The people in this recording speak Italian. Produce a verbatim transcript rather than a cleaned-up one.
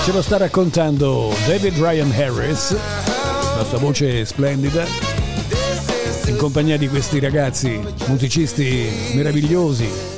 Ce lo sta raccontando David Ryan Harris, la sua voce splendida, in compagnia di questi ragazzi musicisti meravigliosi